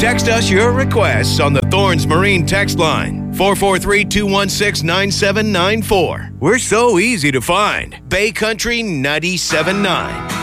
Text us your requests on the Thorns Marine text line, 443-216-9794. We're so easy to find. Bay Country 97.9.